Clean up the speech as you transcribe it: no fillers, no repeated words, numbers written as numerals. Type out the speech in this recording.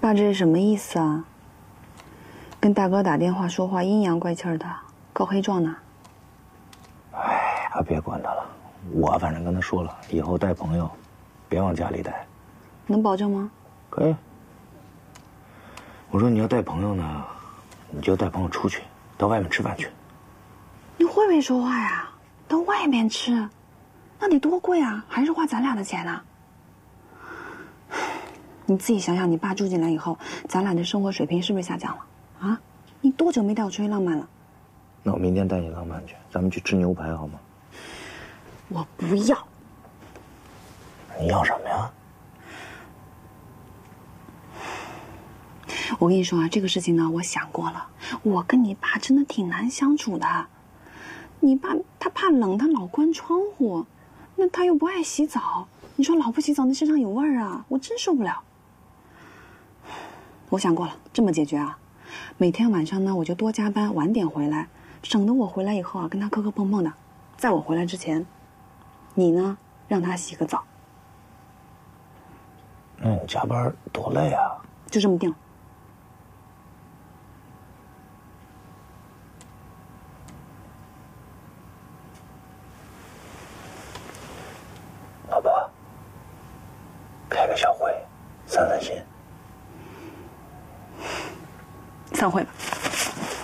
爸这是什么意思啊？跟大哥打电话说话阴阳怪气的，告黑状呢？ 哎呀，别管他了，我反正跟他说了，以后带朋友，别往家里带。 能保证吗？ 可以。我说你要带朋友呢，你就带朋友出去，到外面吃饭去。 你会不会说话呀？到外面吃，那得多贵啊！还是花咱俩的钱呢？你自己想想，你爸住进来以后，咱俩的生活水平是不是下降了？啊？你多久没带我出去浪漫了？ 那我明天带你浪漫去，咱们去吃牛排好吗？ 我不要。 你要什么呀？ 我跟你说啊，这个事情呢，我想过了。我跟你爸真的挺难相处的。你爸他怕冷，他老关窗户，那他又不爱洗澡。你说老不洗澡，那身上有味儿啊，我真受不了。我想过了，这么解决啊，每天晚上呢，我就多加班，晚点回来，省得我回来以后啊，跟他磕磕碰碰的。在我回来之前，你呢，让他洗个澡。 那你加班多累啊！ 就这么定了。 老婆，开个小会，散散心。 散会吧。